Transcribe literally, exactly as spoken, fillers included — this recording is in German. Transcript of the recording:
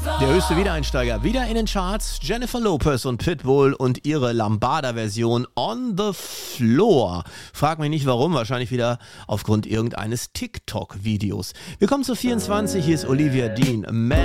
Der höchste Wiedereinsteiger wieder in den Charts. Jennifer Lopez und Pitbull und ihre Lambada-Version On the Floor. Frag mich nicht warum, wahrscheinlich wieder aufgrund irgendeines TikTok-Videos. Wir kommen zu vierundzwanzig, hier ist Olivia Dean. Man